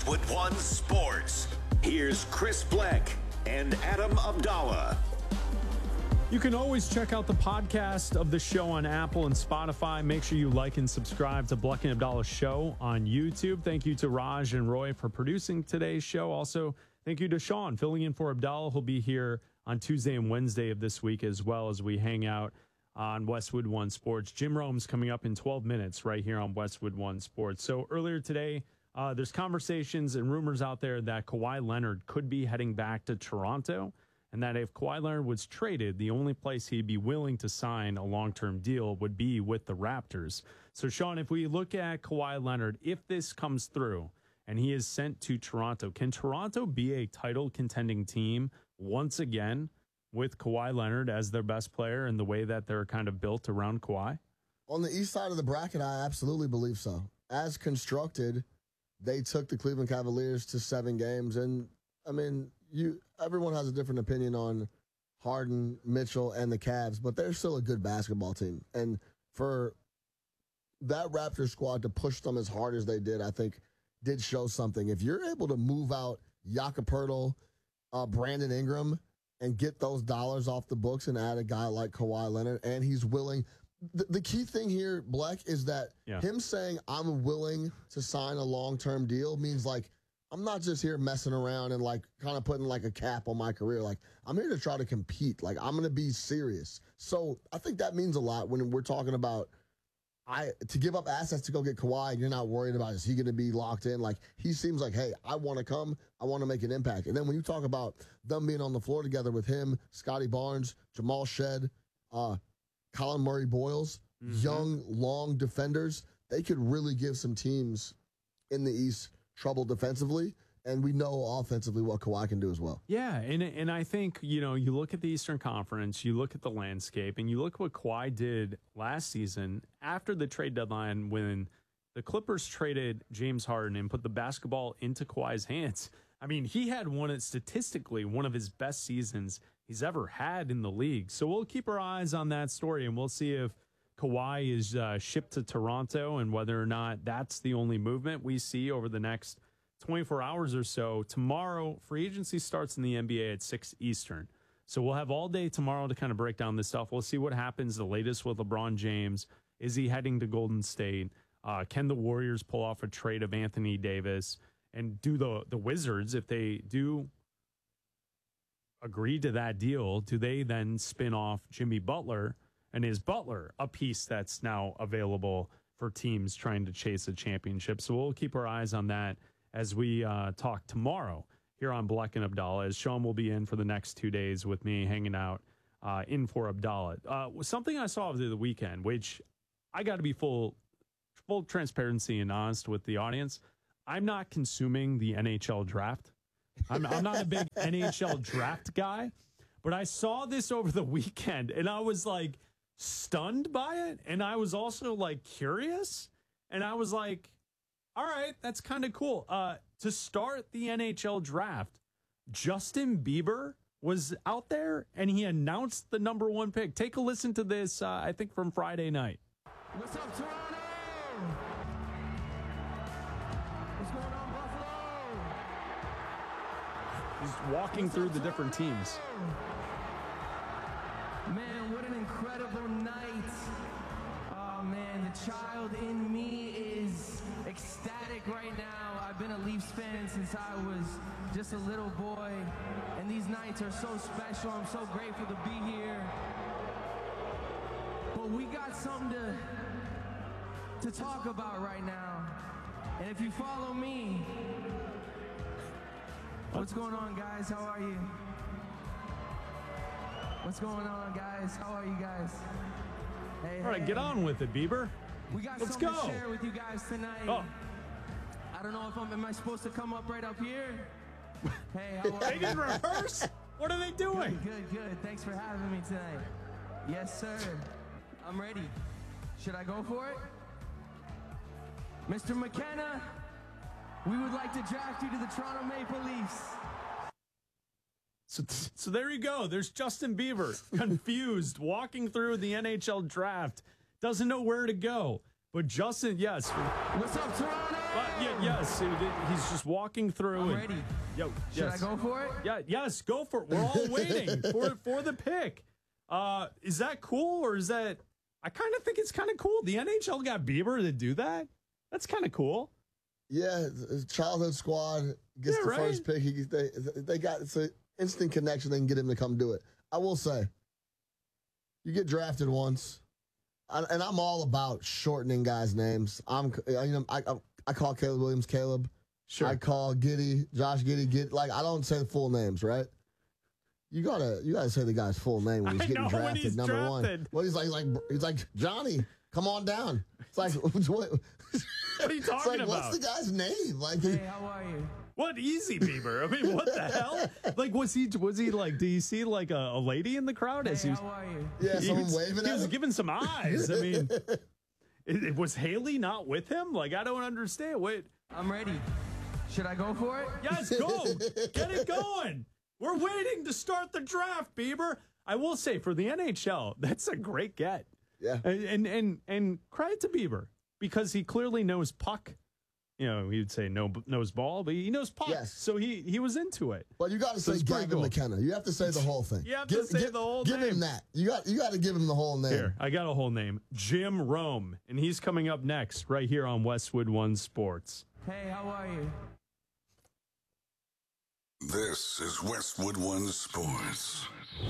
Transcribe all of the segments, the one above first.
Westwood One Sports. Here's Chris Bleck and Adam Abdallah. You can always check out the podcast of the show on Apple and Spotify. Make sure you like and subscribe to Bleck and Abdallah Show on YouTube. Thank you to Raj and Roy for producing today's show. Also, thank you to Sean filling in for Abdallah. He'll be here on Tuesday and Wednesday of this week as well as we hang out on Westwood One Sports. Jim Rome's coming up in 12 minutes right here on Westwood One Sports. So earlier today, there's conversations and rumors out there that Kawhi Leonard could be heading back to Toronto, and that if Kawhi Leonard was traded, the only place he'd be willing to sign a long-term deal would be with the Raptors. So, Sean, if we look at Kawhi Leonard, if this comes through and he is sent to Toronto, can Toronto be a title-contending team once again with Kawhi Leonard as their best player and the way that they're kind of built around Kawhi? On the east side of the bracket, I absolutely believe so. As constructed, they took the Cleveland Cavaliers to 7 games. And, I mean, everyone has a different opinion on Harden, Mitchell, and the Cavs, but they're still a good basketball team. And for that Raptors squad to push them as hard as they did, I think did show something. If you're able to move out Jakob Poeltl, Brandon Ingram, and get those dollars off the books and add a guy like Kawhi Leonard, and he's willing. The key thing here, Bleck, is that him saying I'm willing to sign a long-term deal means, like, I'm not just here messing around and, like, kind of putting, like, a cap on my career. Like, I'm here to try to compete. Like, I'm going to be serious. So I think that means a lot when we're talking about to give up assets to go get Kawhi, and you're not worried about is he going to be locked in. Like, he seems like, hey, I want to come. I want to make an impact. And then when you talk about them being on the floor together with him, Scotty Barnes, Jamal Shedd, Colin Murray-Boyles, young, long defenders, they could really give some teams in the East trouble defensively. And we know offensively what Kawhi can do as well. Yeah, and I think, you look at the Eastern Conference, you look at the landscape, and you look what Kawhi did last season after the trade deadline when the Clippers traded James Harden and put the basketball into Kawhi's hands. I mean, he had statistically one of his best seasons he's ever had in the league. So we'll keep our eyes on that story, and we'll see if Kawhi is shipped to Toronto and whether or not that's the only movement we see over the next 24 hours or so. Tomorrow, free agency starts in the NBA at 6 Eastern. So we'll have all day tomorrow to kind of break down this stuff. We'll see what happens, the latest with LeBron James. Is he heading to Golden State? Can the Warriors pull off a trade of Anthony Davis? And do the Wizards, if they do agree to that deal, do they then spin off Jimmy Butler? And is Butler a piece that's now available for teams trying to chase a championship? So we'll keep our eyes on that as we talk tomorrow here on Bleck and Abdallah, as Sean will be in for the next 2 days with me hanging out in for Abdallah. Something I saw over the weekend, which I got to be full transparency and honest with the audience. I'm not consuming the NHL draft. I'm not a big NHL draft guy, but I saw this over the weekend and I was like stunned by it. And I was also like curious. And I was like, all right, that's kind of cool. To start the NHL draft, Justin Bieber was out there and he announced the number 1 pick. Take a listen to this, I think from Friday night. What's up, Toronto? What's going on, Buffalo? He's walking through the different teams. Man, what an incredible night. Oh, man, the child in me is ecstatic right now. I've been a Leafs fan since I was just a little boy, and these nights are so special. I'm so grateful to be here. But we got something to talk about right now. And if you follow me, what's going on, guys? How are you? What's going on, guys? How are you guys? Hey, all right, get on with it, Bieber. We got Let's something go. to share with you guys tonight. Oh. I don't know if am I supposed to come up right up here? Hey, how are They you? didn't rehearse. What are they doing? Good. Thanks for having me tonight. Yes, sir. I'm ready. Should I go for it? Mr. McKenna, we would like to draft you to the Toronto Maple Leafs. So there you go. There's Justin Bieber, confused, walking through the NHL draft, doesn't know where to go. But Justin, yes. What's up, Toronto? Yes, he's just walking through. I'm ready. Yo, Should yes. I go for it? Yeah, yes, go for it. We're all waiting for the pick. Is that cool or is that? I kind of think it's kind of cool. The NHL got Bieber to do that. That's kind of cool. Yeah, his childhood squad gets the first pick. They got it's an instant connection. They can get him to come do it. I will say, you get drafted once, and I'm all about shortening guys' names. I call Caleb Williams Caleb. Sure. I call Josh Giddey. Like, I don't say the full names, right? You gotta say the guy's full name when he's getting drafted. When he's number drafted. one. Well, he's like Johnny, come on down. It's like what are you talking about? What's the guy's name? Like, Hey, how are you? What easy Bieber? I mean, what the hell? Like, was he like? Do you see like a lady in the crowd as Hey, he was? how are you? yeah, someone waving He at was him. giving some eyes. I mean, was Haley not with him? Like, I don't understand. Wait, I'm ready. Should I go for it? yes, go, get it going. We're waiting to start the draft, Bieber. I will say for the NHL, that's a great get. Yeah, and credit to Bieber because he clearly knows puck. You know, he'd say knows ball, but he knows puck. Yes. So he was into it. but you got to say it's pretty Gavin cool. McKenna. You have to say the whole thing. You have to say the whole give name. him that. You got to give him the whole name. Here, I got a whole name. Jim Rome. And he's coming up next right here on Westwood One Sports. Hey, how are you? This is Westwood One Sports.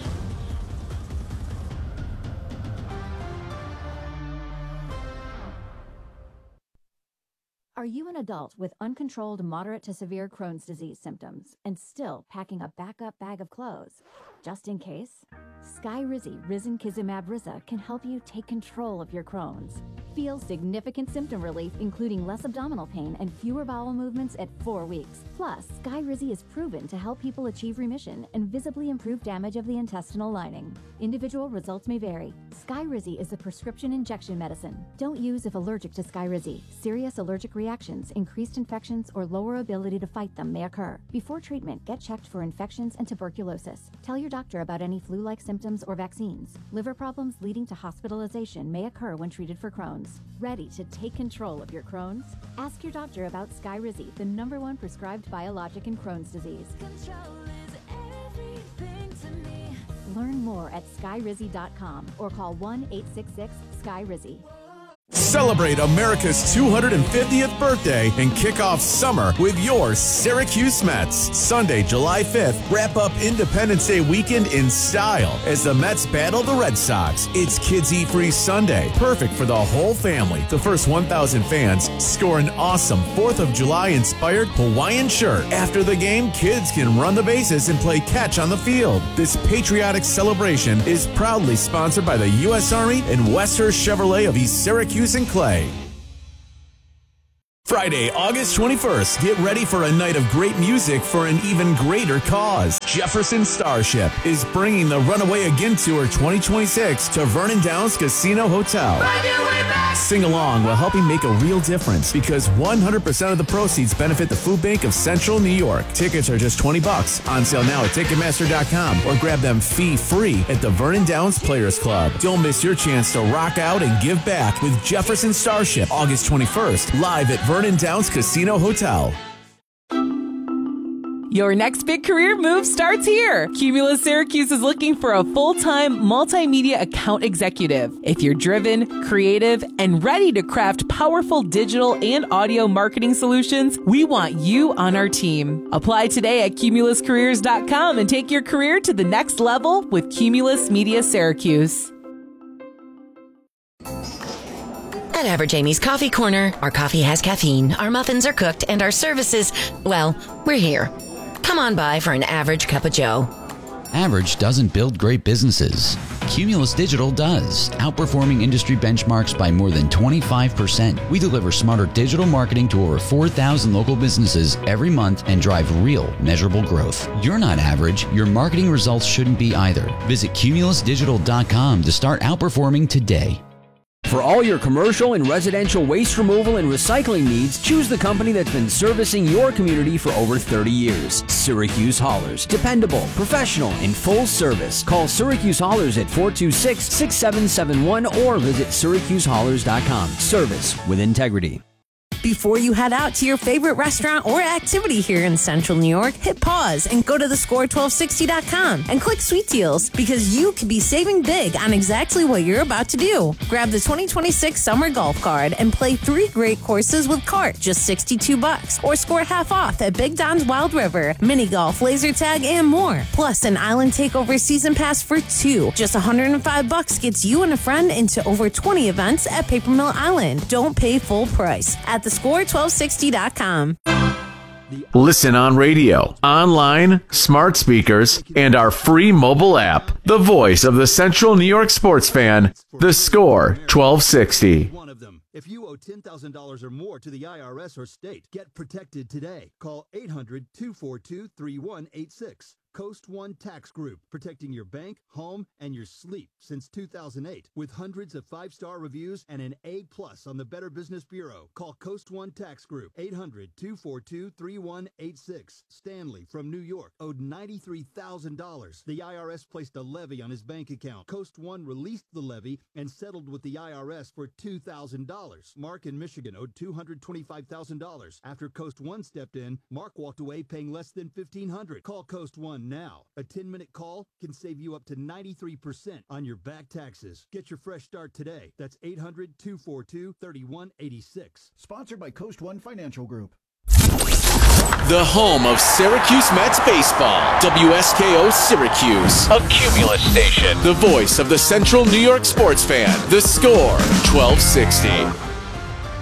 Are you an adult with uncontrolled moderate to severe Crohn's disease symptoms and still packing a backup bag of clothes? Just in case? Skyrizi Risankizumab Riza can help you take control of your Crohn's. Feel significant symptom relief, including less abdominal pain and fewer bowel movements at 4 weeks. Plus, Skyrizi is proven to help people achieve remission and visibly improve damage of the intestinal lining. Individual results may vary. Skyrizi is a prescription injection medicine. Don't use if allergic to Skyrizi. Serious allergic reactions, increased infections, or lower ability to fight them may occur. Before treatment, get checked for infections and tuberculosis. Tell your doctor about any flu-like symptoms or vaccines. Liver problems leading to hospitalization may occur when treated for Crohn's. Ready to take control of your Crohn's? Ask your doctor about Skyrizi, the #1 prescribed biologic in Crohn's disease. Control is everything to me. Learn more at skyrizi.com or call 1-866-SKYRIZI. Celebrate America's 250th birthday and kick off summer with your Syracuse Mets. Sunday, July 5th, wrap up Independence Day weekend in style as the Mets battle the Red Sox. It's Kids Eat Free Sunday, perfect for the whole family. The first 1,000 fans score an awesome 4th of July inspired Hawaiian shirt. After the game, kids can run the bases and play catch on the field. This patriotic celebration is proudly sponsored by the U.S. Army and Westhurst Chevrolet of East Syracuse and Clay. Friday, August 21st, get ready for a night of great music for an even greater cause. Jefferson Starship is bringing the Runaway Again Tour 2026 to Vernon Downs Casino Hotel. Sing along while helping make a real difference because 100% of the proceeds benefit the Food Bank of Central New York. Tickets are just $20 on sale now at Ticketmaster.com or grab them fee-free at the Vernon Downs Players Club. Don't miss your chance to rock out and give back with Jefferson Starship August 21st live at Vernon Downs Casino Hotel. Your next big career move starts here. Cumulus Syracuse is looking for a full-time multimedia account executive. If you're driven, creative, and ready to craft powerful digital and audio marketing solutions, we want you on our team. Apply today at cumuluscareers.com and take your career to the next level with Cumulus Media Syracuse. At Average Amy's Coffee Corner, our coffee has caffeine, our muffins are cooked, and our services, well, we're here. Come on by for an average cup of joe. Average doesn't build great businesses. Cumulus Digital does, outperforming industry benchmarks by more than 25%. We deliver smarter digital marketing to over 4,000 local businesses every month and drive real, measurable growth. You're not average. Your marketing results shouldn't be either. Visit cumulusdigital.com to start outperforming today. For all your commercial and residential waste removal and recycling needs, choose the company that's been servicing your community for over 30 years. Syracuse Haulers. Dependable, professional, and full service. Call Syracuse Haulers at 426-6771 or visit syracusehaulers.com. Service with integrity. Before you head out to your favorite restaurant or activity here in Central New York, hit pause and go to thescore1260.com and click Sweet Deals because you could be saving big on exactly what you're about to do. Grab the 2026 Summer Golf Card and play 3 great courses with cart, just $62, or score half off at Big Don's Wild River, mini golf, laser tag, and more. Plus, an Island Takeover season pass for 2, just $105 gets you and a friend into over 20 events at Paper Mill Island. Don't pay full price at thescore1260.com. Listen on radio, online, smart speakers, and our free mobile app. The voice of the Central New York sports fan, The Score 1260. If you owe $10,000 or more to the IRS or state, get protected today. Call 800-242-3186. Coast One Tax Group, protecting your bank, home, and your sleep since 2008. With hundreds of 5-star reviews and an A+ on the Better Business Bureau. Call Coast One Tax Group, 800-242-3186. Stanley from New York owed $93,000. The IRS placed a levy on his bank account. Coast One released the levy and settled with the IRS for $2,000. Mark in Michigan owed $225,000. After Coast One stepped in, Mark walked away paying less than $1,500. Call Coast One now. A 10-minute call can save you up to 93% on your back taxes. Get your fresh start today. That's 800-242-3186. Sponsored by Coast One Financial Group. The home of Syracuse Mets baseball. WSKO Syracuse. A Cumulus station. The voice of the Central New York sports fan. The Score 1260.